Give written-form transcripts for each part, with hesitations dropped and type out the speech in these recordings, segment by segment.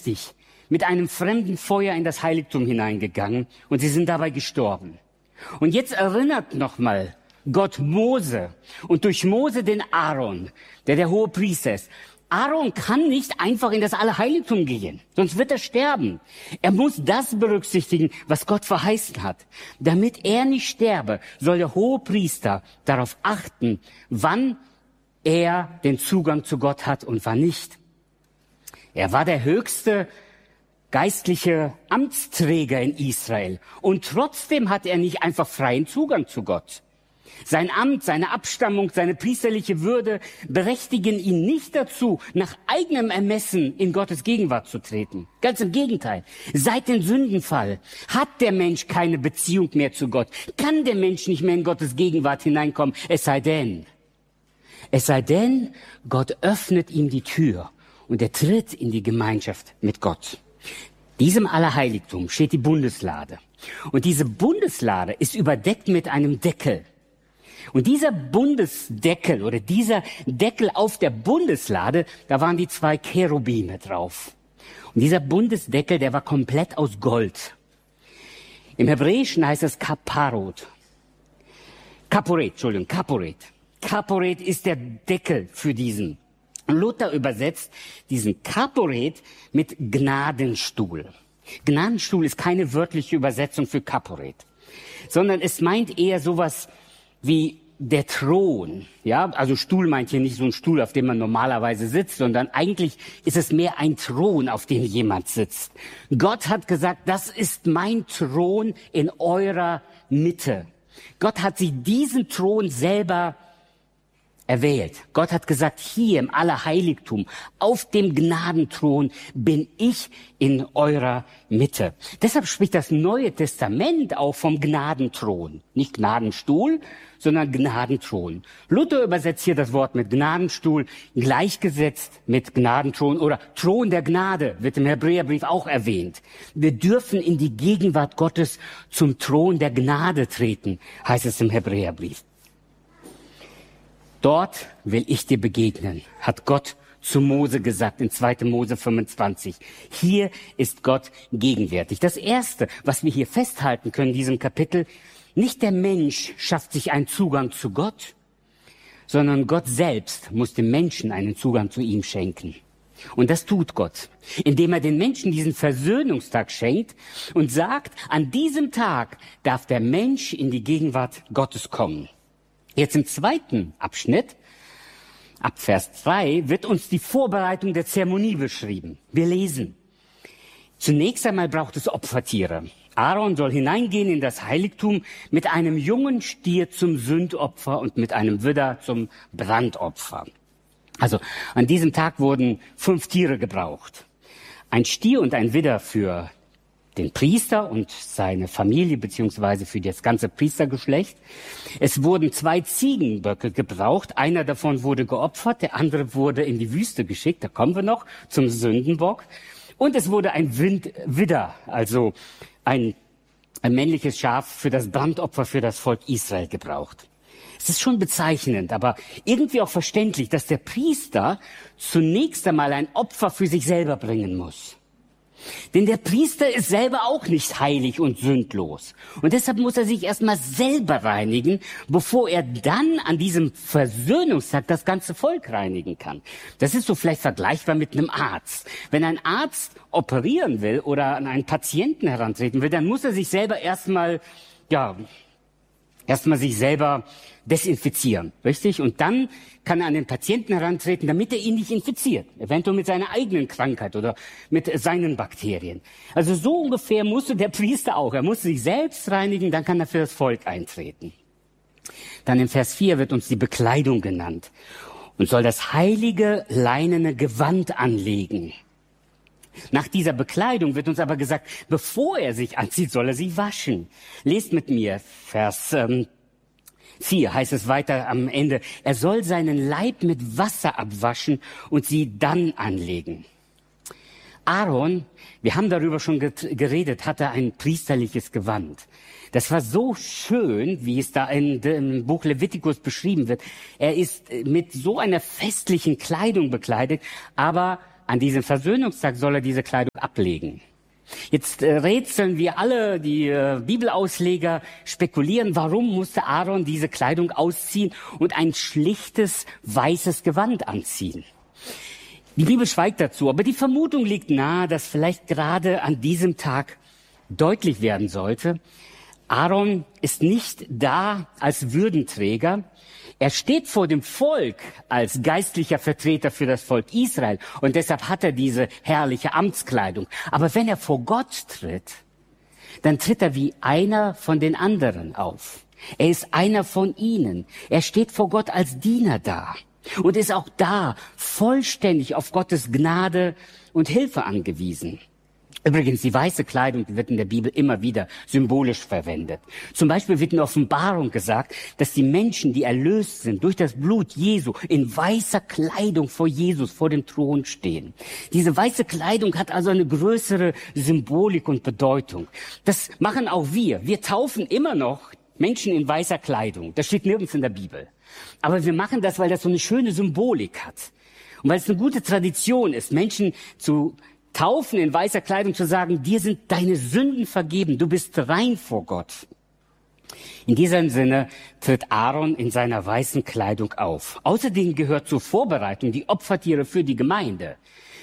giftig mit einem fremden Feuer in das Heiligtum hineingegangen und sie sind dabei gestorben. Und jetzt erinnert nochmal Gott Mose und durch Mose den Aaron, der hohe Priester ist. Aaron kann nicht einfach in das Allerheiligtum gehen, sonst wird er sterben. Er muss das berücksichtigen, was Gott verheißen hat. Damit er nicht sterbe, soll der hohe Priester darauf achten, wann er den Zugang zu Gott hat und wann nicht. Er war der höchste geistliche Amtsträger in Israel und trotzdem hat er nicht einfach freien Zugang zu Gott. Sein Amt, seine Abstammung, seine priesterliche Würde berechtigen ihn nicht dazu, nach eigenem Ermessen in Gottes Gegenwart zu treten. Ganz im Gegenteil. Seit dem Sündenfall hat der Mensch keine Beziehung mehr zu Gott, kann der Mensch nicht mehr in Gottes Gegenwart hineinkommen, es sei denn, Gott öffnet ihm die Tür und er tritt in die Gemeinschaft mit Gott. Diesem Allerheiligtum steht die Bundeslade. Und diese Bundeslade ist überdeckt mit einem Deckel. Und dieser Bundesdeckel oder dieser Deckel auf der Bundeslade, da waren die 2 Cherubime drauf. Und dieser Bundesdeckel, der war komplett aus Gold. Im Hebräischen heißt es Kaporet. Kaporet ist der Deckel für diesen. Luther übersetzt diesen Kaporet mit Gnadenstuhl. Gnadenstuhl ist keine wörtliche Übersetzung für Kaporet, sondern es meint eher sowas wie der Thron. Ja, also Stuhl meint hier nicht so ein Stuhl, auf dem man normalerweise sitzt, sondern eigentlich ist es mehr ein Thron, auf dem jemand sitzt. Gott hat gesagt, das ist mein Thron in eurer Mitte. Gott hat sich diesen Thron selber erwählt. Gott hat gesagt, hier im Allerheiligtum, auf dem Gnadenthron bin ich in eurer Mitte. Deshalb spricht das Neue Testament auch vom Gnadenthron. Nicht Gnadenstuhl, sondern Gnadenthron. Luther übersetzt hier das Wort mit Gnadenstuhl gleichgesetzt mit Gnadenthron oder Thron der Gnade, wird im Hebräerbrief auch erwähnt. Wir dürfen in die Gegenwart Gottes zum Thron der Gnade treten, heißt es im Hebräerbrief. Dort will ich dir begegnen, hat Gott zu Mose gesagt in 2. Mose 25. Hier ist Gott gegenwärtig. Das Erste, was wir hier festhalten können in diesem Kapitel, nicht der Mensch schafft sich einen Zugang zu Gott, sondern Gott selbst muss dem Menschen einen Zugang zu ihm schenken. Und das tut Gott, indem er den Menschen diesen Versöhnungstag schenkt und sagt, an diesem Tag darf der Mensch in die Gegenwart Gottes kommen. Jetzt im 2. Abschnitt, ab Vers 3, wird uns die Vorbereitung der Zeremonie beschrieben. Wir lesen. Zunächst einmal braucht es Opfertiere. Aaron soll hineingehen in das Heiligtum mit einem jungen Stier zum Sündopfer und mit einem Widder zum Brandopfer. Also an diesem Tag wurden 5 Tiere gebraucht. Ein Stier und ein Widder für den Priester und seine Familie beziehungsweise für das ganze Priestergeschlecht. Es wurden 2 Ziegenböcke gebraucht. Einer davon wurde geopfert, der andere wurde in die Wüste geschickt. Da kommen wir noch zum Sündenbock. Und es wurde ein Widder, also ein männliches Schaf für das Brandopfer für das Volk Israel gebraucht. Es ist schon bezeichnend, aber irgendwie auch verständlich, dass der Priester zunächst einmal ein Opfer für sich selber bringen muss. Denn der Priester ist selber auch nicht heilig und sündlos. Und deshalb muss er sich erstmal selber reinigen, bevor er dann an diesem Versöhnungstag das ganze Volk reinigen kann. Das ist so vielleicht vergleichbar mit einem Arzt. Wenn ein Arzt operieren will oder an einen Patienten herantreten will, dann muss er sich selber erstmal sich selber desinfizieren, richtig? Und dann kann er an den Patienten herantreten, damit er ihn nicht infiziert. Eventuell mit seiner eigenen Krankheit oder mit seinen Bakterien. Also so ungefähr musste der Priester auch. Er musste sich selbst reinigen, dann kann er für das Volk eintreten. Dann im Vers 4 wird uns die Bekleidung genannt. Und soll das heilige leinene Gewand anlegen. Nach dieser Bekleidung wird uns aber gesagt, bevor er sich anzieht, soll er sie waschen. Lest mit mir, Vers 4 heißt es weiter am Ende, er soll seinen Leib mit Wasser abwaschen und sie dann anlegen. Aaron, wir haben darüber schon geredet, hatte ein priesterliches Gewand. Das war so schön, wie es da im Buch Levitikus beschrieben wird. Er ist mit so einer festlichen Kleidung bekleidet, aber an diesem Versöhnungstag soll er diese Kleidung ablegen. Jetzt rätseln wir alle, die Bibelausleger spekulieren, warum musste Aaron diese Kleidung ausziehen und ein schlichtes weißes Gewand anziehen. Die Bibel schweigt dazu, aber die Vermutung liegt nahe, dass vielleicht gerade an diesem Tag deutlich werden sollte, Aaron ist nicht da als Würdenträger. Er steht vor dem Volk als geistlicher Vertreter für das Volk Israel und deshalb hat er diese herrliche Amtskleidung. Aber wenn er vor Gott tritt, dann tritt er wie einer von den anderen auf. Er ist einer von ihnen. Er steht vor Gott als Diener da und ist auch da vollständig auf Gottes Gnade und Hilfe angewiesen. Übrigens, die weiße Kleidung wird in der Bibel immer wieder symbolisch verwendet. Zum Beispiel wird in der Offenbarung gesagt, dass die Menschen, die erlöst sind durch das Blut Jesu, in weißer Kleidung vor Jesus, vor dem Thron stehen. Diese weiße Kleidung hat also eine größere Symbolik und Bedeutung. Das machen auch wir. Wir taufen immer noch Menschen in weißer Kleidung. Das steht nirgends in der Bibel. Aber wir machen das, weil das so eine schöne Symbolik hat. Und weil es eine gute Tradition ist, Menschen zu taufen in weißer Kleidung, zu sagen, dir sind deine Sünden vergeben, du bist rein vor Gott. In diesem Sinne tritt Aaron in seiner weißen Kleidung auf. Außerdem gehört zur Vorbereitung die Opfertiere für die Gemeinde.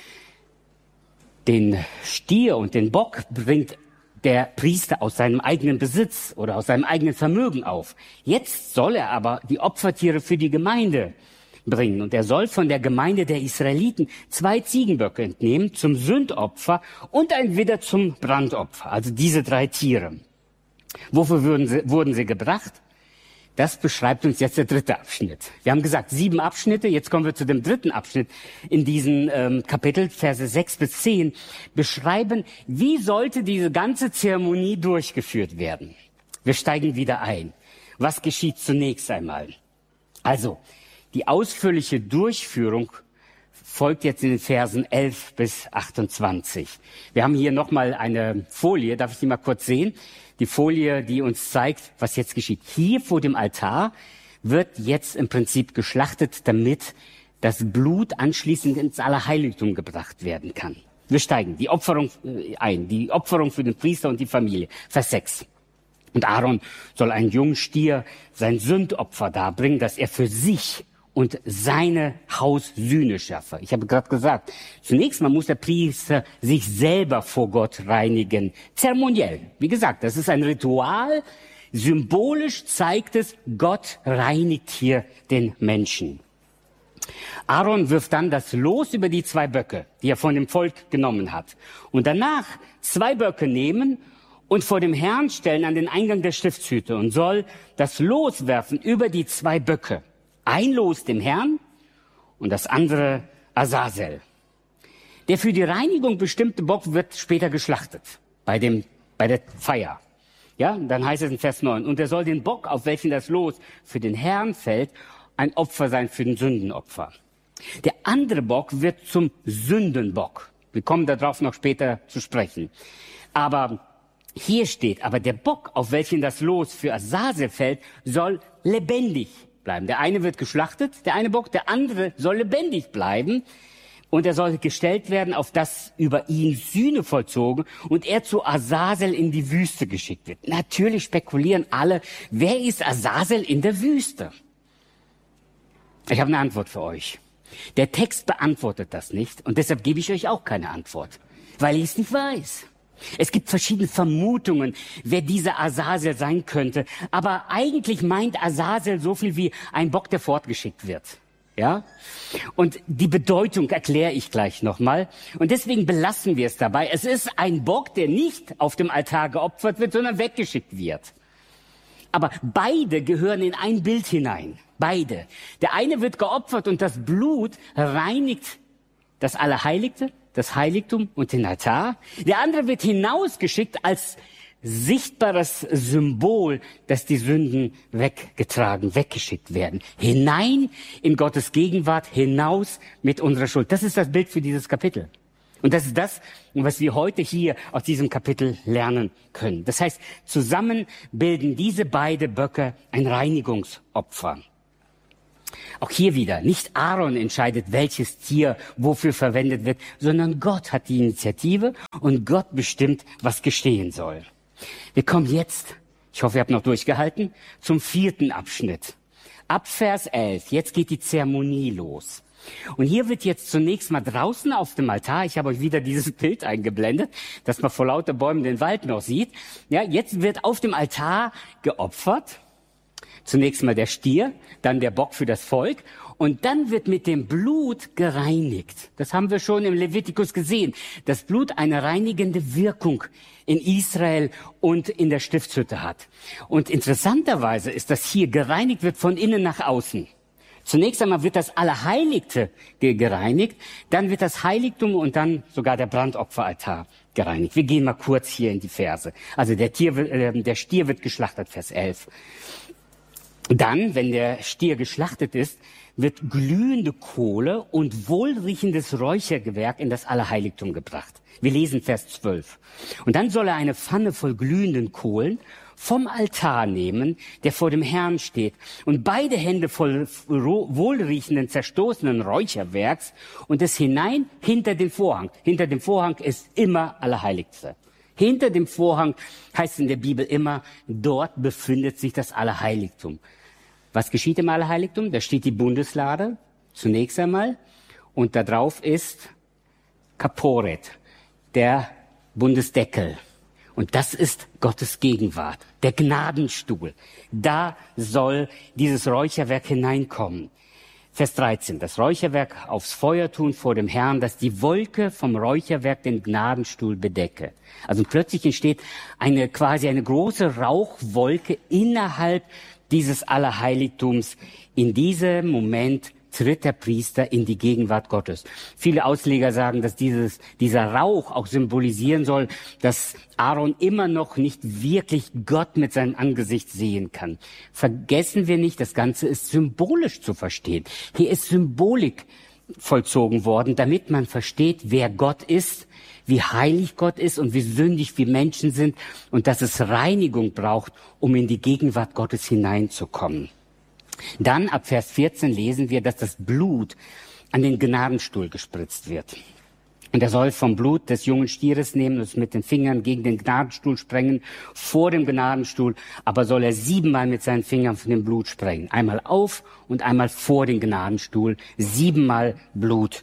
Den Stier und den Bock bringt der Priester aus seinem eigenen Besitz oder aus seinem eigenen Vermögen auf. Jetzt soll er aber die Opfertiere für die Gemeinde bringen. Und er soll von der Gemeinde der Israeliten 2 Ziegenböcke entnehmen zum Sündopfer und ein Widder zum Brandopfer. Also diese 3 Tiere. Wofür wurden sie gebracht? Das beschreibt uns jetzt der 3. Abschnitt. Wir haben gesagt 7 Abschnitte. Jetzt kommen wir zu dem 3. Abschnitt in diesem Kapitel, Verse 6 bis 10. Beschreiben, wie sollte diese ganze Zeremonie durchgeführt werden. Wir steigen wieder ein. Was geschieht zunächst einmal? Also, die ausführliche Durchführung folgt jetzt in den Versen 11 bis 28. Wir haben hier nochmal eine Folie, darf ich die mal kurz sehen? Die Folie, die uns zeigt, was jetzt geschieht. Hier vor dem Altar wird jetzt im Prinzip geschlachtet, damit das Blut anschließend ins Allerheiligtum gebracht werden kann. Wir steigen die Opferung ein, die Opferung für den Priester und die Familie. Vers 6. Und Aaron soll einen jungen Stier, sein Sündopfer darbringen, dass er für sich und seine Haussühne schaffe. Ich habe gerade gesagt, zunächst mal muss der Priester sich selber vor Gott reinigen. Zeremoniell. Wie gesagt, das ist ein Ritual. Symbolisch zeigt es, Gott reinigt hier den Menschen. Aaron wirft dann das Los über die 2 Böcke, die er von dem Volk genommen hat. Und danach 2 Böcke nehmen und vor dem Herrn stellen an den Eingang der Stiftshütte und soll das Los werfen über die 2 Böcke. Ein Los dem Herrn und das andere Azazel. Der für die Reinigung bestimmte Bock wird später geschlachtet bei der Feier. Ja, dann heißt es in Vers 9, und er soll den Bock, auf welchen das Los für den Herrn fällt, ein Opfer sein für den Sündenopfer. Der andere Bock wird zum Sündenbock. Wir kommen darauf noch später zu sprechen. Aber hier steht, aber der Bock, auf welchen das Los für Azazel fällt, soll lebendig bleiben. Der eine wird geschlachtet, der eine Bock, der andere soll lebendig bleiben und er soll gestellt werden, auf das über ihn Sühne vollzogen und er zu Azazel in die Wüste geschickt wird. Natürlich spekulieren alle, wer ist Azazel in der Wüste? Ich habe eine Antwort für euch. Der Text beantwortet das nicht und deshalb gebe ich euch auch keine Antwort, weil ich es nicht weiß. Es gibt verschiedene Vermutungen, wer dieser Azazel sein könnte. Aber eigentlich meint Azazel so viel wie ein Bock, der fortgeschickt wird. Ja? Und die Bedeutung erkläre ich gleich nochmal. Und deswegen belassen wir es dabei. Es ist ein Bock, der nicht auf dem Altar geopfert wird, sondern weggeschickt wird. Aber beide gehören in ein Bild hinein. Beide. Der eine wird geopfert und das Blut reinigt das Allerheiligte, das Heiligtum und den Altar. Der andere wird hinausgeschickt als sichtbares Symbol, dass die Sünden weggetragen, weggeschickt werden. Hinein in Gottes Gegenwart, hinaus mit unserer Schuld. Das ist das Bild für dieses Kapitel. Und das ist das, was wir heute hier aus diesem Kapitel lernen können. Das heißt, zusammen bilden diese beiden Böcke ein Reinigungsopfer. Auch hier wieder, nicht Aaron entscheidet, welches Tier wofür verwendet wird, sondern Gott hat die Initiative und Gott bestimmt, was geschehen soll. Wir kommen jetzt, ich hoffe, ihr habt noch durchgehalten, zum 4. Abschnitt. Ab Vers 11, jetzt geht die Zeremonie los. Und hier wird jetzt zunächst mal draußen auf dem Altar, ich habe euch wieder dieses Bild eingeblendet, dass man vor lauter Bäumen den Wald noch sieht. Ja, jetzt wird auf dem Altar geopfert. Zunächst mal der Stier, dann der Bock für das Volk und dann wird mit dem Blut gereinigt. Das haben wir schon im Levitikus gesehen. Das Blut eine reinigende Wirkung in Israel und in der Stiftshütte hat. Und interessanterweise ist, dass hier gereinigt wird von innen nach außen. Zunächst einmal wird das Allerheiligste gereinigt, dann wird das Heiligtum und dann sogar der Brandopferaltar gereinigt. Wir gehen mal kurz hier in die Verse. Also der Stier wird geschlachtet, Vers 11. Dann, wenn der Stier geschlachtet ist, wird glühende Kohle und wohlriechendes Räuchergewerk in das Allerheiligtum gebracht. Wir lesen Vers 12. Und dann soll er eine Pfanne voll glühenden Kohlen vom Altar nehmen, der vor dem Herrn steht, und beide Hände voll wohlriechenden, zerstoßenen Räucherwerks und es hinein hinter den Vorhang. Hinter dem Vorhang ist immer Allerheiligste. Hinter dem Vorhang heißt in der Bibel immer, dort befindet sich das Allerheiligtum. Was geschieht im Allerheiligtum? Da steht die Bundeslade, zunächst einmal, und da drauf ist Kaporet, der Bundesdeckel. Und das ist Gottes Gegenwart, der Gnadenstuhl. Da soll dieses Räucherwerk hineinkommen. Vers 13, das Räucherwerk aufs Feuer tun vor dem Herrn, dass die Wolke vom Räucherwerk den Gnadenstuhl bedecke. Also plötzlich entsteht quasi eine große Rauchwolke innerhalb dieses Allerheiligtums. In diesem Moment tritt der Priester in die Gegenwart Gottes. Viele Ausleger sagen, dass dieser Rauch auch symbolisieren soll, dass Aaron immer noch nicht wirklich Gott mit seinem Angesicht sehen kann. Vergessen wir nicht, das Ganze ist symbolisch zu verstehen. Hier ist Symbolik vollzogen worden, damit man versteht, wer Gott ist, wie heilig Gott ist und wie sündig wir Menschen sind und dass es Reinigung braucht, um in die Gegenwart Gottes hineinzukommen. Dann ab Vers 14 lesen wir, dass das Blut an den Gnadenstuhl gespritzt wird. Und er soll vom Blut des jungen Stieres nehmen und es mit den Fingern gegen den Gnadenstuhl sprengen, vor dem Gnadenstuhl, aber soll er 7-mal mit seinen Fingern von dem Blut sprengen. Einmal auf und einmal vor den Gnadenstuhl, 7-mal Blut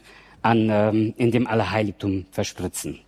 in dem Allerheiligtum verspritzen.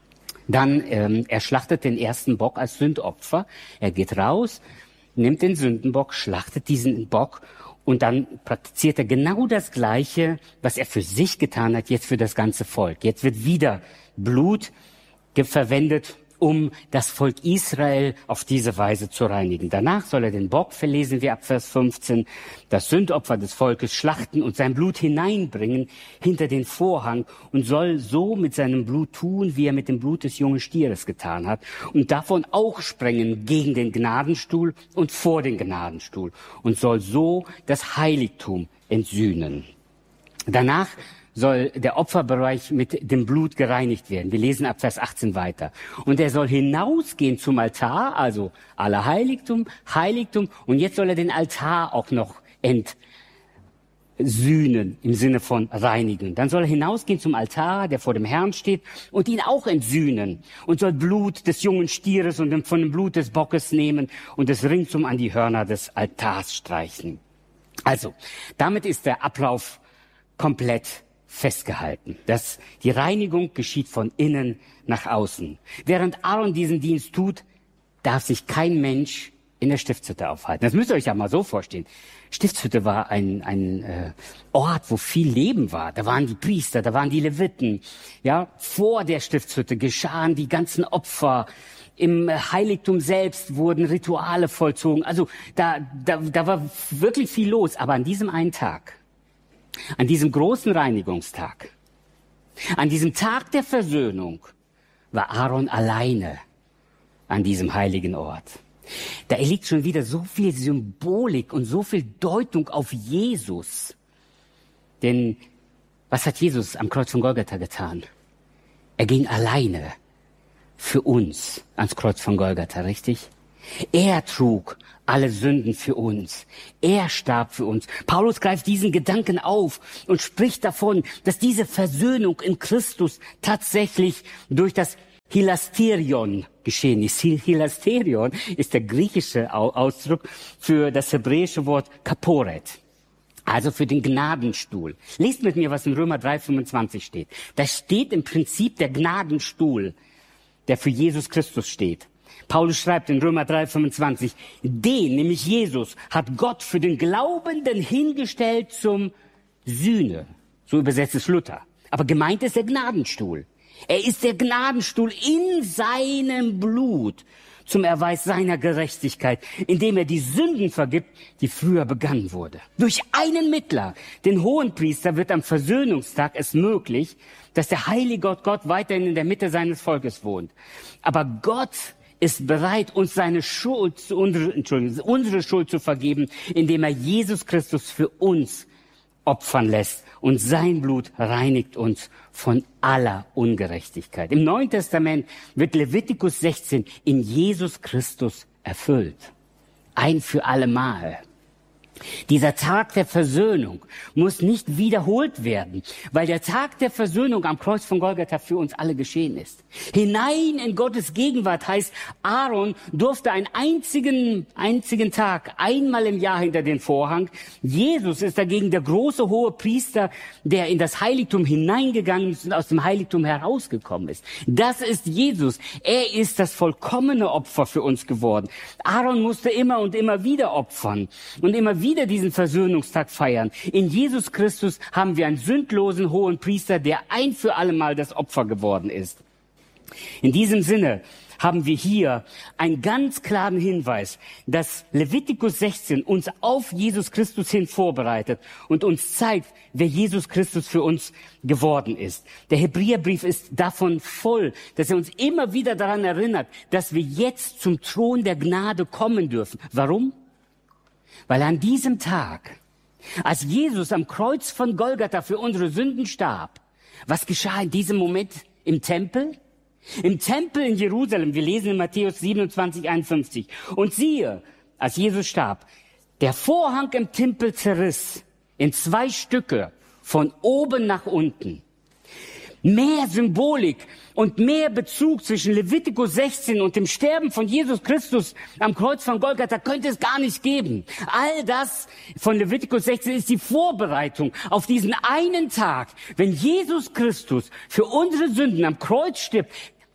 Dann, er schlachtet den ersten Bock als Sündopfer. Er geht raus, nimmt den Sündenbock, schlachtet diesen Bock und dann praktiziert er genau das Gleiche, was er für sich getan hat, jetzt für das ganze Volk. Jetzt wird wieder Blut verwendet, um das Volk Israel auf diese Weise zu reinigen. Danach soll er den Bock, verlesen wir ab Vers 15, das Sündopfer des Volkes schlachten und sein Blut hineinbringen hinter den Vorhang und soll so mit seinem Blut tun, wie er mit dem Blut des jungen Stieres getan hat und davon auch sprengen gegen den Gnadenstuhl und vor den Gnadenstuhl und soll so das Heiligtum entsühnen. Danach soll der Opferbereich mit dem Blut gereinigt werden. Wir lesen ab Vers 18 weiter. Und er soll hinausgehen zum Altar, also Allerheiligtum, Heiligtum, und jetzt soll er den Altar auch noch entsühnen, im Sinne von reinigen. Dann soll er hinausgehen zum Altar, der vor dem Herrn steht, und ihn auch entsühnen und soll Blut des jungen Stieres und von dem Blut des Bockes nehmen und es ringsum an die Hörner des Altars streichen. Also, damit ist der Ablauf komplett festgehalten. Die Reinigung geschieht von innen nach außen. Während Aaron diesen Dienst tut, darf sich kein Mensch in der Stiftshütte aufhalten. Das müsst ihr euch ja mal so vorstellen. Stiftshütte war ein Ort, wo viel Leben war. Da waren die Priester, da waren die Leviten. Ja, vor der Stiftshütte geschahen die ganzen Opfer. Im Heiligtum selbst wurden Rituale vollzogen. Also da war wirklich viel los. Aber an diesem einen Tag, an diesem großen Reinigungstag, an diesem Tag der Versöhnung, war Aaron alleine an diesem heiligen Ort. Da liegt schon wieder so viel Symbolik und so viel Deutung auf Jesus. Denn was hat Jesus am Kreuz von Golgatha getan? Er ging alleine für uns ans Kreuz von Golgatha, richtig? Er trug alle Sünden für uns. Er starb für uns. Paulus greift diesen Gedanken auf und spricht davon, dass diese Versöhnung in Christus tatsächlich durch das Hilasterion geschehen ist. Hilasterion ist der griechische Ausdruck für das hebräische Wort Kaporet. Also für den Gnadenstuhl. Lest mit mir, was in Römer 3,25 steht. Da steht im Prinzip der Gnadenstuhl, der für Jesus Christus steht. Paulus schreibt in Römer 3,25, den, nämlich Jesus, hat Gott für den Glaubenden hingestellt zum Sühne. So übersetzt es Luther. Aber gemeint ist der Gnadenstuhl. Er ist der Gnadenstuhl in seinem Blut zum Erweis seiner Gerechtigkeit, indem er die Sünden vergibt, die früher begangen wurde. Durch einen Mittler, den Hohenpriester, wird am Versöhnungstag es möglich, dass der heilige Gott weiterhin in der Mitte seines Volkes wohnt. Aber Gott ist bereit, uns unsere Schuld zu vergeben, indem er Jesus Christus für uns opfern lässt. Und sein Blut reinigt uns von aller Ungerechtigkeit. Im Neuen Testament wird Levitikus 16 in Jesus Christus erfüllt. Ein für alle Mal. Dieser Tag der Versöhnung muss nicht wiederholt werden, weil der Tag der Versöhnung am Kreuz von Golgatha für uns alle geschehen ist. Hinein in Gottes Gegenwart heißt, Aaron durfte einen einzigen Tag, einmal im Jahr hinter den Vorhang. Jesus ist dagegen der große hohe Priester, der in das Heiligtum hineingegangen ist und aus dem Heiligtum herausgekommen ist. Das ist Jesus. Er ist das vollkommene Opfer für uns geworden. Aaron musste immer und immer wieder opfern und immer wieder diesen Versöhnungstag feiern. In Jesus Christus haben wir einen sündlosen hohen Priester, der ein für alle Mal das Opfer geworden ist. In diesem Sinne haben wir hier einen ganz klaren Hinweis, dass Levitikus 16 uns auf Jesus Christus hin vorbereitet und uns zeigt, wer Jesus Christus für uns geworden ist. Der Hebräerbrief ist davon voll, dass er uns immer wieder daran erinnert, dass wir jetzt zum Thron der Gnade kommen dürfen. Warum? Weil an diesem Tag, als Jesus am Kreuz von Golgatha für unsere Sünden starb, was geschah in diesem Moment im Tempel? Im Tempel in Jerusalem, wir lesen in Matthäus 27, 51. Und siehe, als Jesus starb, der Vorhang im Tempel zerriss in 2 Stücke, von oben nach unten. Mehr Symbolik und mehr Bezug zwischen Levitikus 16 und dem Sterben von Jesus Christus am Kreuz von Golgatha könnte es gar nicht geben. All das von Levitikus 16 ist die Vorbereitung auf diesen einen Tag, wenn Jesus Christus für unsere Sünden am Kreuz stirbt.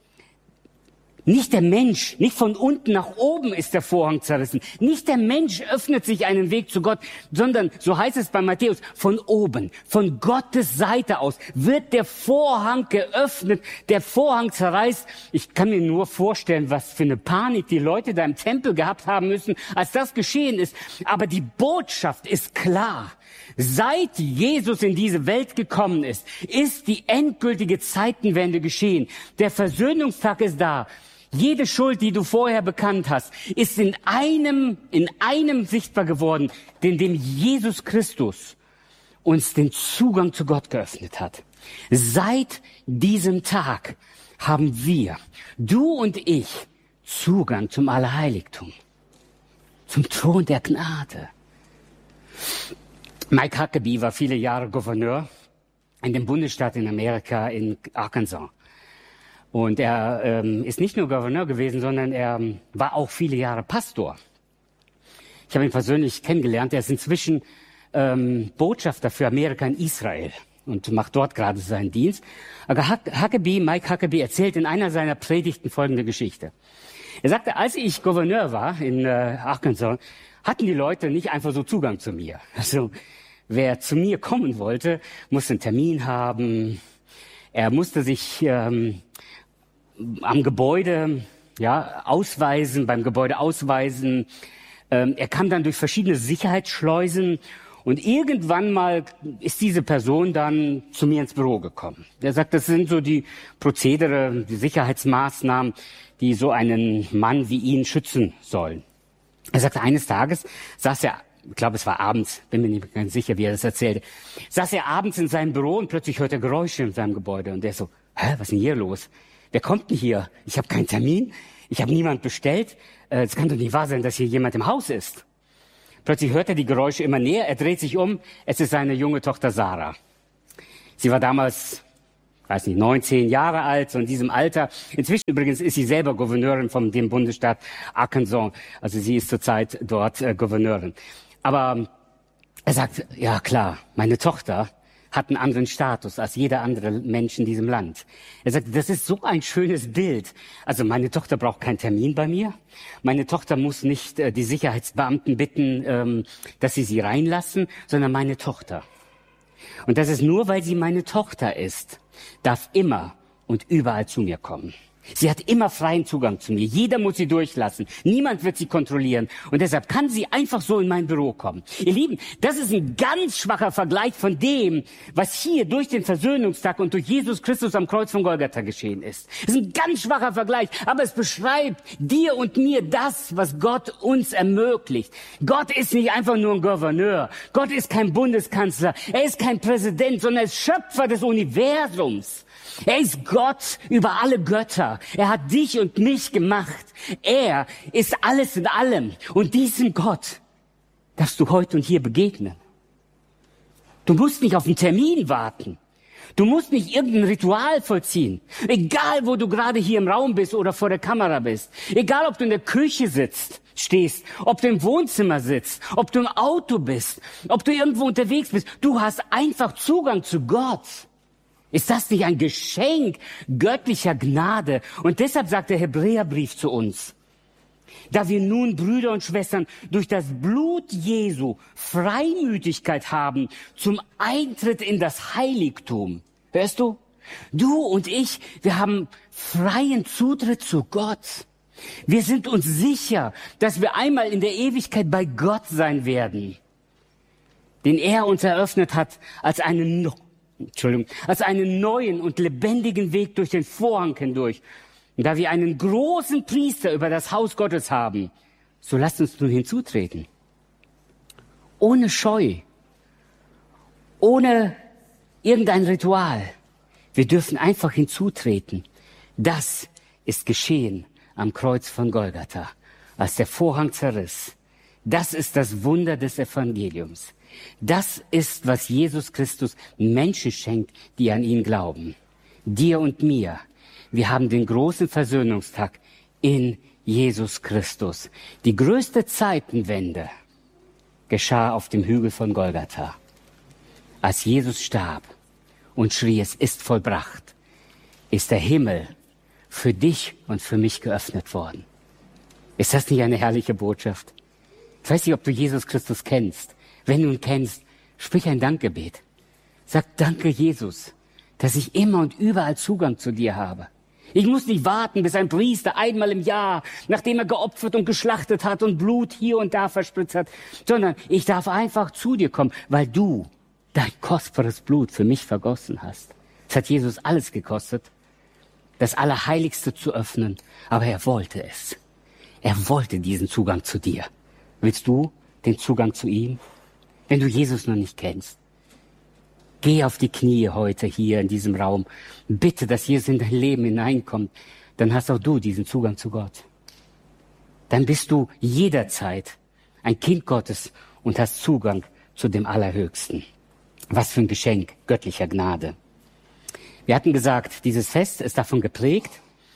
Nicht der Mensch, nicht von unten nach oben ist der Vorhang zerrissen. Nicht der Mensch öffnet sich einen Weg zu Gott, sondern, so heißt es bei Matthäus, von oben, von Gottes Seite aus wird der Vorhang geöffnet, der Vorhang zerreißt. Ich kann mir nur vorstellen, was für eine Panik die Leute da im Tempel gehabt haben müssen, als das geschehen ist. Aber die Botschaft ist klar. Seit Jesus in diese Welt gekommen ist die endgültige Zeitenwende geschehen. Der Versöhnungstag ist da. Jede Schuld, die du vorher bekannt hast, ist in einem sichtbar geworden, in dem Jesus Christus uns den Zugang zu Gott geöffnet hat. Seit diesem Tag haben wir, du und ich, Zugang zum Allerheiligtum, zum Thron der Gnade. Mike Huckabee war viele Jahre Gouverneur in dem Bundesstaat in Amerika, in Arkansas. Und er ist nicht nur Gouverneur gewesen, sondern er war auch viele Jahre Pastor. Ich habe ihn persönlich kennengelernt. Er ist inzwischen Botschafter für Amerika in Israel und macht dort gerade seinen Dienst. Aber Mike Huckabee erzählt in einer seiner Predigten folgende Geschichte. Er sagte, als ich Gouverneur war in Arkansas, hatten die Leute nicht einfach so Zugang zu mir. Also wer zu mir kommen wollte, musste einen Termin haben. Er musste sich am Gebäude ausweisen, beim Gebäude ausweisen. Er kam dann durch verschiedene Sicherheitsschleusen und irgendwann mal ist diese Person dann zu mir ins Büro gekommen. Er sagt, das sind so die Prozedere, die Sicherheitsmaßnahmen, die so einen Mann wie ihn schützen sollen. Er sagte, eines Tages saß er, ich glaube, es war abends, bin mir nicht ganz sicher, wie er das erzählte, saß er abends in seinem Büro und plötzlich hört er Geräusche in seinem Gebäude. Und er so, was ist denn hier los? Wer kommt denn hier? Ich habe keinen Termin. Ich habe niemand bestellt. Es kann doch nicht wahr sein, dass hier jemand im Haus ist. Plötzlich hört er die Geräusche immer näher. Er dreht sich um. Es ist seine junge Tochter Sarah. Sie war damals, 19 Jahre alt, so in diesem Alter. Inzwischen übrigens ist sie selber Gouverneurin von dem Bundesstaat Arkansas. Also sie ist zurzeit dort Gouverneurin. Aber er sagt, ja klar, meine Tochter hat einen anderen Status als jeder andere Mensch in diesem Land. Er sagt, das ist so ein schönes Bild. Also meine Tochter braucht keinen Termin bei mir. Meine Tochter muss nicht die Sicherheitsbeamten bitten, dass sie reinlassen, sondern meine Tochter. Und das ist nur, weil sie meine Tochter ist, darf immer und überall zu mir kommen. Sie hat immer freien Zugang zu mir. Jeder muss sie durchlassen. Niemand wird sie kontrollieren. Und deshalb kann sie einfach so in mein Büro kommen. Ihr Lieben, das ist ein ganz schwacher Vergleich von dem, was hier durch den Versöhnungstag und durch Jesus Christus am Kreuz von Golgatha geschehen ist. Es ist ein ganz schwacher Vergleich, aber es beschreibt dir und mir das, was Gott uns ermöglicht. Gott ist nicht einfach nur ein Gouverneur. Gott ist kein Bundeskanzler. Er ist kein Präsident, sondern er ist Schöpfer des Universums. Er ist Gott über alle Götter. Er hat dich und mich gemacht. Er ist alles in allem. Und diesem Gott darfst du heute und hier begegnen. Du musst nicht auf einen Termin warten. Du musst nicht irgendein Ritual vollziehen. Egal, wo du gerade hier im Raum bist oder vor der Kamera bist. Egal, ob du in der Küche stehst, ob du im Wohnzimmer sitzt, ob du im Auto bist, ob du irgendwo unterwegs bist. Du hast einfach Zugang zu Gott. Ist das nicht ein Geschenk göttlicher Gnade? Und deshalb sagt der Hebräerbrief zu uns, da wir nun, Brüder und Schwestern, durch das Blut Jesu Freimütigkeit haben zum Eintritt in das Heiligtum. Hörst du? Du und ich, wir haben freien Zutritt zu Gott. Wir sind uns sicher, dass wir einmal in der Ewigkeit bei Gott sein werden, den er uns eröffnet hat als einen neuen und lebendigen Weg durch den Vorhang hindurch. Und da wir einen großen Priester über das Haus Gottes haben, so lasst uns nun hinzutreten. Ohne Scheu, ohne irgendein Ritual. Wir dürfen einfach hinzutreten. Das ist geschehen am Kreuz von Golgatha, als der Vorhang zerriss. Das ist das Wunder des Evangeliums. Das ist, was Jesus Christus Menschen schenkt, die an ihn glauben. Dir und mir. Wir haben den großen Versöhnungstag in Jesus Christus. Die größte Zeitenwende geschah auf dem Hügel von Golgatha. Als Jesus starb und schrie, es ist vollbracht, ist der Himmel für dich und für mich geöffnet worden. Ist das nicht eine herrliche Botschaft? Ich weiß nicht, ob du Jesus Christus kennst. Wenn du ihn kennst, sprich ein Dankgebet. Sag, danke Jesus, dass ich immer und überall Zugang zu dir habe. Ich muss nicht warten, bis ein Priester einmal im Jahr, nachdem er geopfert und geschlachtet hat und Blut hier und da verspritzt hat, sondern ich darf einfach zu dir kommen, weil du dein kostbares Blut für mich vergossen hast. Es hat Jesus alles gekostet, das Allerheiligste zu öffnen, aber er wollte es. Er wollte diesen Zugang zu dir. Willst du den Zugang zu ihm? Wenn du Jesus noch nicht kennst, geh auf die Knie heute hier in diesem Raum. Bitte, dass Jesus in dein Leben hineinkommt. Dann hast auch du diesen Zugang zu Gott. Dann bist du jederzeit ein Kind Gottes und hast Zugang zu dem Allerhöchsten. Was für ein Geschenk göttlicher Gnade. Wir hatten gesagt, dieses Fest ist davon geprägt,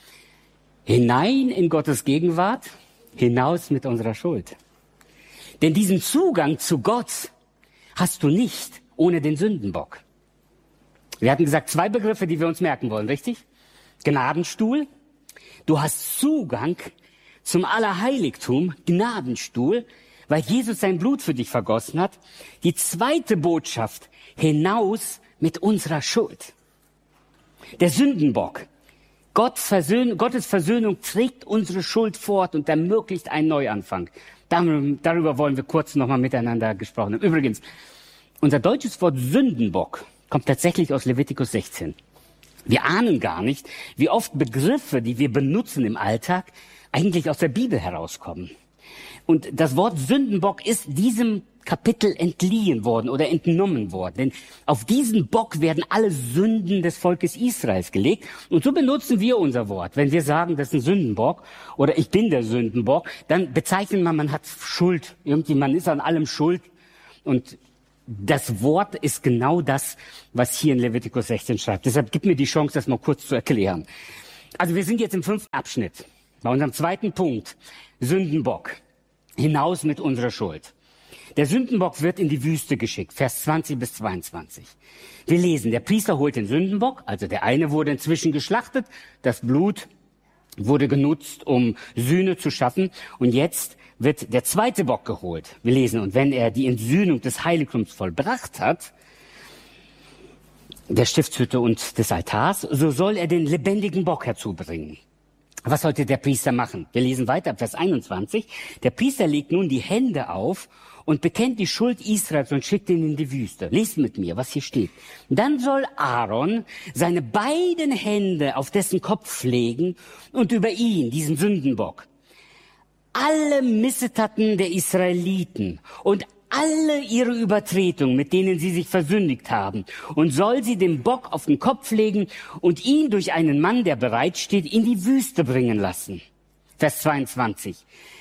hinein in Gottes Gegenwart, hinaus mit unserer Schuld. Denn diesen Zugang zu Gott hast du nicht ohne den Sündenbock. Wir hatten gesagt, 2 Begriffe, die wir uns merken wollen, richtig? Gnadenstuhl. Du hast Zugang zum Allerheiligtum, Gnadenstuhl, weil Jesus sein Blut für dich vergossen hat. Die zweite Botschaft, hinaus mit unserer Schuld. Der Sündenbock. Gottes Versöhnung trägt unsere Schuld fort und ermöglicht einen Neuanfang. Darüber wollen wir kurz nochmal miteinander gesprochen haben. Übrigens, unser deutsches Wort Sündenbock kommt tatsächlich aus Levitikus 16. Wir ahnen gar nicht, wie oft Begriffe, die wir benutzen im Alltag, eigentlich aus der Bibel herauskommen. Und das Wort Sündenbock ist diesem Kapitel entliehen worden oder entnommen worden. Denn auf diesen Bock werden alle Sünden des Volkes Israels gelegt. Und so benutzen wir unser Wort. Wenn wir sagen, das ist ein Sündenbock oder ich bin der Sündenbock, dann bezeichnet man hat Schuld. Irgendwie, man ist an allem schuld. Und das Wort ist genau das, was hier in Levitikus 16 schreibt. Deshalb gib mir die Chance, das mal kurz zu erklären. Also wir sind jetzt im 5. Abschnitt, bei unserem 2. Punkt, Sündenbock, hinaus mit unserer Schuld. Der Sündenbock wird in die Wüste geschickt, Vers 20 bis 22. Wir lesen, der Priester holt den Sündenbock, also der eine wurde inzwischen geschlachtet, das Blut wurde genutzt, um Sühne zu schaffen und jetzt wird der zweite Bock geholt. Wir lesen, und wenn er die Entsühnung des Heiligtums vollbracht hat, der Stiftshütte und des Altars, so soll er den lebendigen Bock herzubringen. Was sollte der Priester machen? Wir lesen weiter, Vers 21. Der Priester legt nun die Hände auf und bekennt die Schuld Israels und schickt ihn in die Wüste. Lest mit mir, was hier steht. Dann soll Aaron seine beiden Hände auf dessen Kopf legen und über ihn, diesen Sündenbock, alle Missetaten der Israeliten und alle ihre Übertretungen, mit denen sie sich versündigt haben, und soll sie dem Bock auf den Kopf legen und ihn durch einen Mann, der bereitsteht, in die Wüste bringen lassen. Vers 22.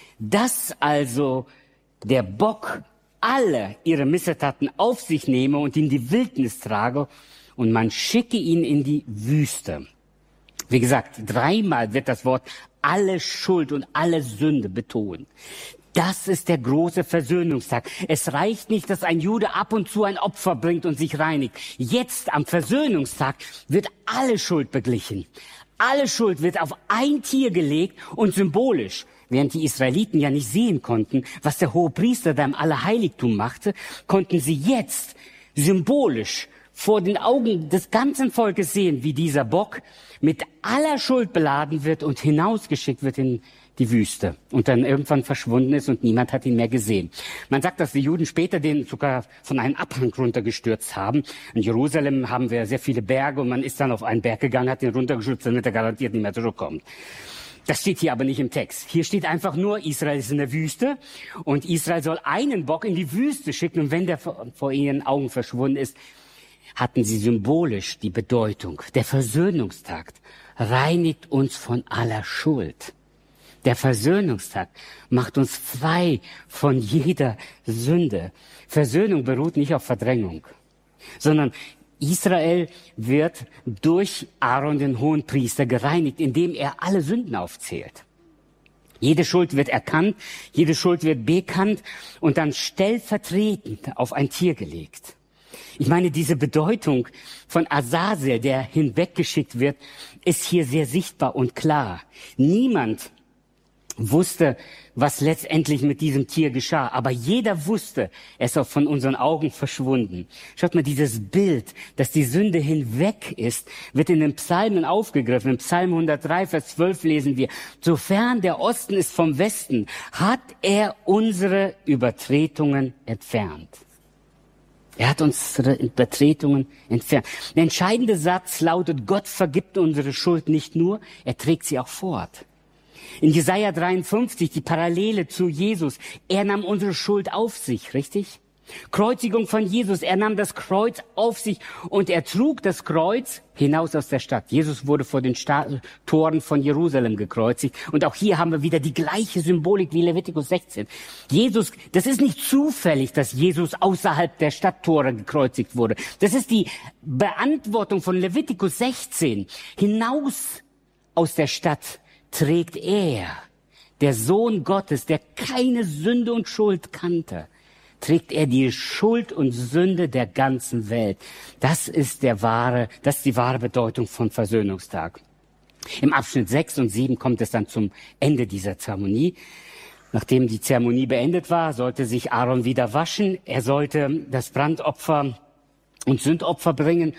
Dass also der Bock alle ihre Missetaten auf sich nehme und in die Wildnis trage und man schicke ihn in die Wüste. Wie gesagt, 3-mal wird das Wort alle Schuld und alle Sünde betont. Das ist der große Versöhnungstag. Es reicht nicht, dass ein Jude ab und zu ein Opfer bringt und sich reinigt. Jetzt am Versöhnungstag wird alle Schuld beglichen. Alle Schuld wird auf ein Tier gelegt und symbolisch, während die Israeliten ja nicht sehen konnten, was der Hohepriester da im Allerheiligtum machte, konnten sie jetzt symbolisch vor den Augen des ganzen Volkes sehen, wie dieser Bock mit aller Schuld beladen wird und hinausgeschickt wird in die Wüste und dann irgendwann verschwunden ist und niemand hat ihn mehr gesehen. Man sagt, dass die Juden später den sogar von einem Abhang runtergestürzt haben. In Jerusalem haben wir sehr viele Berge und man ist dann auf einen Berg gegangen, hat den runtergestürzt, damit er garantiert nicht mehr zurückkommt. Das steht hier aber nicht im Text. Hier steht einfach nur, Israel ist in der Wüste und Israel soll einen Bock in die Wüste schicken und wenn der vor ihren Augen verschwunden ist, hatten sie symbolisch die Bedeutung. Der Versöhnungstag reinigt uns von aller Schuld. Der Versöhnungstag macht uns frei von jeder Sünde. Versöhnung beruht nicht auf Verdrängung, sondern Israel wird durch Aaron, den Hohenpriester, gereinigt, indem er alle Sünden aufzählt. Jede Schuld wird erkannt, jede Schuld wird bekannt und dann stellvertretend auf ein Tier gelegt. Ich meine, diese Bedeutung von Azazel, der hinweggeschickt wird, ist hier sehr sichtbar und klar. Niemand wusste, was letztendlich mit diesem Tier geschah. Aber jeder wusste, es ist auch von unseren Augen verschwunden. Schaut mal, dieses Bild, dass die Sünde hinweg ist, wird in den Psalmen aufgegriffen. Im Psalm 103, Vers 12 lesen wir, sofern der Osten ist vom Westen, hat er unsere Übertretungen entfernt. Er hat unsere Übertretungen entfernt. Der entscheidende Satz lautet, Gott vergibt unsere Schuld nicht nur, er trägt sie auch fort. In Jesaja 53, die Parallele zu Jesus, er nahm unsere Schuld auf sich, richtig? Kreuzigung von Jesus, er nahm das Kreuz auf sich und er trug das Kreuz hinaus aus der Stadt. Jesus wurde vor den Toren von Jerusalem gekreuzigt und auch hier haben wir wieder die gleiche Symbolik wie Levitikus 16. Jesus, das ist nicht zufällig, dass Jesus außerhalb der Stadttore gekreuzigt wurde. Das ist die Beantwortung von Levitikus 16. Hinaus aus der Stadt trägt er, der Sohn Gottes, der keine Sünde und Schuld kannte, trägt er die Schuld und Sünde der ganzen Welt. Das ist die wahre Bedeutung von Versöhnungstag. Im Abschnitt 6 und 7 kommt es dann zum Ende dieser Zeremonie. Nachdem die Zeremonie beendet war, sollte sich Aaron wieder waschen. Er sollte das Brandopfer und Sündopfer bringen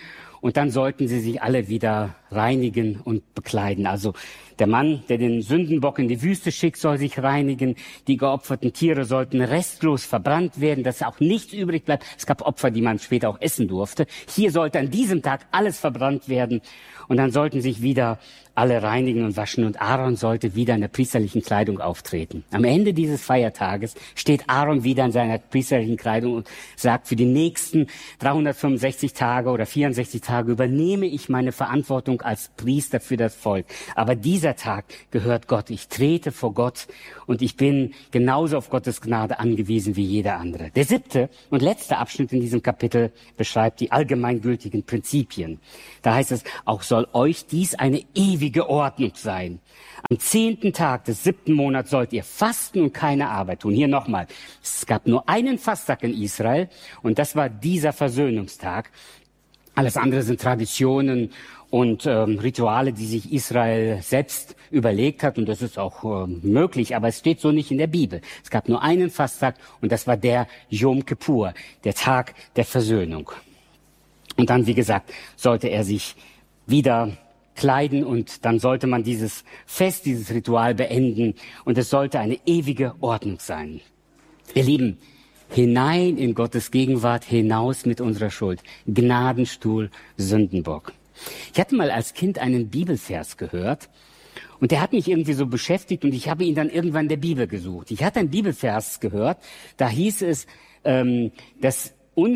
und dann sollten sie sich alle wieder reinigen und bekleiden. Also der Mann, der den Sündenbock in die Wüste schickt, soll sich reinigen. Die geopferten Tiere sollten restlos verbrannt werden, dass auch nichts übrig bleibt. Es gab Opfer, die man später auch essen durfte. Hier sollte an diesem Tag alles verbrannt werden. Und dann sollten sich wieder alle reinigen und waschen. Und Aaron sollte wieder in der priesterlichen Kleidung auftreten. Am Ende dieses Feiertages steht Aaron wieder in seiner priesterlichen Kleidung und sagt, für die nächsten 365 Tage oder 64 Tage übernehme ich meine Verantwortung als Priester für das Volk. Aber dieser Tag gehört Gott. Ich trete vor Gott und ich bin genauso auf Gottes Gnade angewiesen wie jeder andere. Der 7. und letzte Abschnitt in diesem Kapitel beschreibt die allgemeingültigen Prinzipien. Da heißt es, auch soll euch dies eine ewige Ordnung sein. Am 10. Tag des 7. Monats sollt ihr fasten und keine Arbeit tun. Hier nochmal. Es gab nur einen Fasttag in Israel und das war dieser Versöhnungstag. Alles andere sind Traditionen und Rituale, die sich Israel selbst überlegt hat. Und das ist auch möglich, aber es steht so nicht in der Bibel. Es gab nur einen Fasttag und das war der Yom Kippur, der Tag der Versöhnung. Und dann, wie gesagt, sollte er sich wieder kleiden und dann sollte man dieses Fest, dieses Ritual beenden und es sollte eine ewige Ordnung sein. Ihr Lieben, hinein in Gottes Gegenwart, hinaus mit unserer Schuld. Gnadenstuhl, Sündenbock. Ich hatte mal als Kind einen Bibelvers gehört und der hat mich irgendwie so beschäftigt und ich habe ihn dann irgendwann in der Bibel gesucht. Ich hatte einen Bibelvers gehört, da hieß es, dass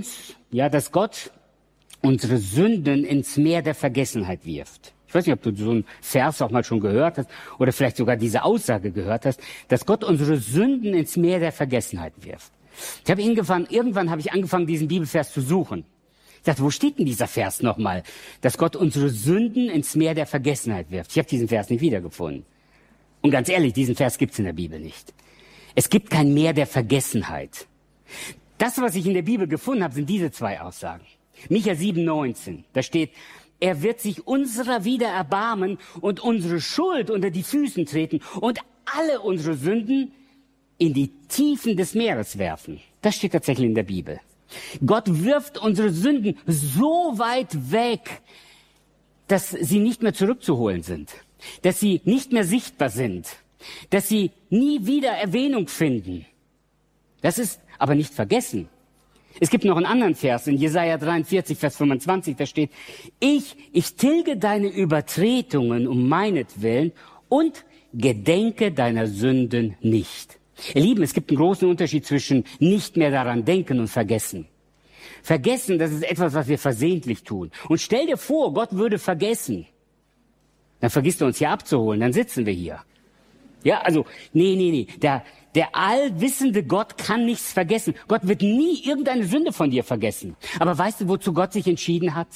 Gott unsere Sünden ins Meer der Vergessenheit wirft. Ich weiß nicht, ob du so einen Vers auch mal schon gehört hast oder vielleicht sogar diese Aussage gehört hast, dass Gott unsere Sünden ins Meer der Vergessenheit wirft. Irgendwann habe ich angefangen, diesen Bibelvers zu suchen. Ich dachte, wo steht denn dieser Vers nochmal? Dass Gott unsere Sünden ins Meer der Vergessenheit wirft. Ich habe diesen Vers nicht wiedergefunden. Und ganz ehrlich, diesen Vers gibt es in der Bibel nicht. Es gibt kein Meer der Vergessenheit. Das, was ich in der Bibel gefunden habe, sind diese zwei Aussagen. Micha 7,19, da steht, er wird sich unserer wieder erbarmen und unsere Schuld unter die Füßen treten und alle unsere Sünden in die Tiefen des Meeres werfen. Das steht tatsächlich in der Bibel. Gott wirft unsere Sünden so weit weg, dass sie nicht mehr zurückzuholen sind, dass sie nicht mehr sichtbar sind, dass sie nie wieder Erwähnung finden. Das ist aber nicht vergessen. Es gibt noch einen anderen Vers in Jesaja 43, Vers 25, da steht, ich tilge deine Übertretungen um meinetwillen und gedenke deiner Sünden nicht. Ihr Lieben, es gibt einen großen Unterschied zwischen nicht mehr daran denken und vergessen. Vergessen, das ist etwas, was wir versehentlich tun. Und stell dir vor, Gott würde vergessen. Dann vergisst er uns hier abzuholen, dann sitzen wir hier. Ja, also, nee. Der allwissende Gott kann nichts vergessen. Gott wird nie irgendeine Sünde von dir vergessen. Aber weißt du, wozu Gott sich entschieden hat?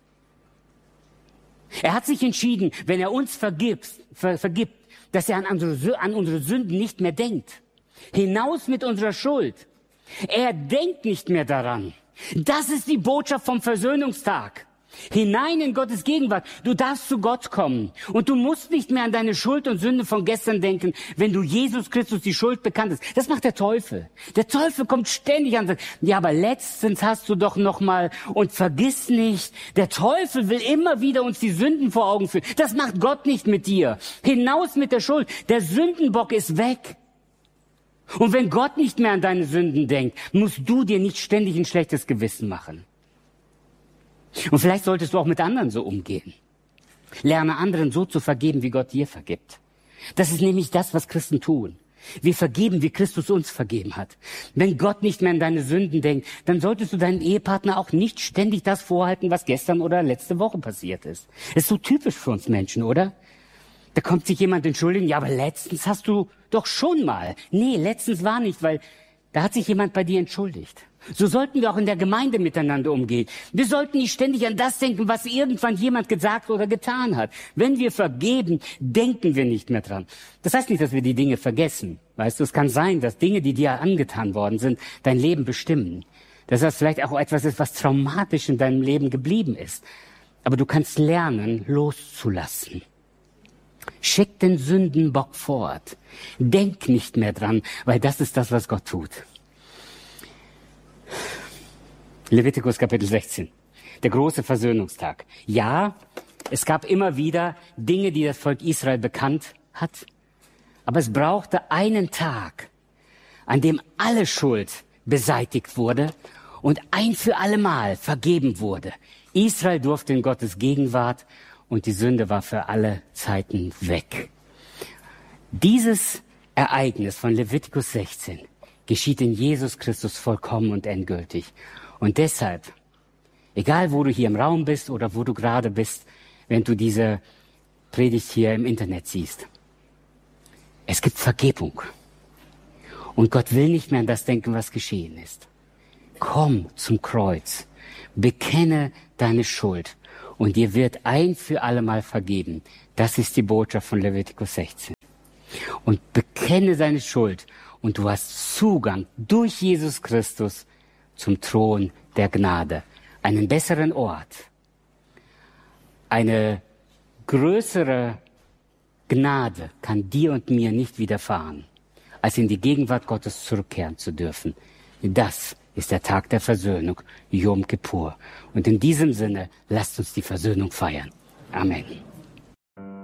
Er hat sich entschieden, wenn er uns vergibt, dass er an unsere Sünden nicht mehr denkt. Hinaus mit unserer Schuld. Er denkt nicht mehr daran. Das ist die Botschaft vom Versöhnungstag. Hinein in Gottes Gegenwart. Du darfst zu Gott kommen. Und du musst nicht mehr an deine Schuld und Sünde von gestern denken, wenn du Jesus Christus die Schuld bekannt hast. Das macht der Teufel. Der Teufel kommt ständig an und sagt, ja, aber letztens hast du doch noch mal und vergiss nicht, der Teufel will immer wieder uns die Sünden vor Augen führen. Das macht Gott nicht mit dir. Hinaus mit der Schuld. Der Sündenbock ist weg. Und wenn Gott nicht mehr an deine Sünden denkt, musst du dir nicht ständig ein schlechtes Gewissen machen. Und vielleicht solltest du auch mit anderen so umgehen. Lerne anderen so zu vergeben, wie Gott dir vergibt. Das ist nämlich das, was Christen tun. Wir vergeben, wie Christus uns vergeben hat. Wenn Gott nicht mehr an deine Sünden denkt, dann solltest du deinem Ehepartner auch nicht ständig das vorhalten, was gestern oder letzte Woche passiert ist. Das ist so typisch für uns Menschen, oder? Da kommt sich jemand entschuldigen, ja, aber letztens hast du doch schon mal. Nee, letztens war nicht, weil da hat sich jemand bei dir entschuldigt. So sollten wir auch in der Gemeinde miteinander umgehen. Wir sollten nicht ständig an das denken, was irgendwann jemand gesagt oder getan hat. Wenn wir vergeben, denken wir nicht mehr dran. Das heißt nicht, dass wir die Dinge vergessen. Weißt du, es kann sein, dass Dinge, die dir angetan worden sind, dein Leben bestimmen. Dass das vielleicht auch etwas ist, was traumatisch in deinem Leben geblieben ist. Aber du kannst lernen, loszulassen. Schick den Sündenbock fort. Denk nicht mehr dran, weil das ist das, was Gott tut. Levitikus Kapitel 16. der große Versöhnungstag. Ja, es gab immer wieder Dinge, die das Volk Israel bekannt hat. Aber es brauchte einen Tag, an dem alle Schuld beseitigt wurde und ein für allemal vergeben wurde. Israel durfte in Gottes Gegenwart und die Sünde war für alle Zeiten weg. Dieses Ereignis von Levitikus 16 geschieht in Jesus Christus vollkommen und endgültig. Und deshalb, egal wo du hier im Raum bist oder wo du gerade bist, wenn du diese Predigt hier im Internet siehst, es gibt Vergebung. Und Gott will nicht mehr an das denken, was geschehen ist. Komm zum Kreuz, bekenne deine Schuld und dir wird ein für allemal vergeben. Das ist die Botschaft von Levitikus 16. Und bekenne deine Schuld und du hast Zugang durch Jesus Christus zum Thron der Gnade. Einen besseren Ort, eine größere Gnade kann dir und mir nicht widerfahren, als in die Gegenwart Gottes zurückkehren zu dürfen. Das ist der Tag der Versöhnung, Yom Kippur. Und in diesem Sinne, lasst uns die Versöhnung feiern. Amen.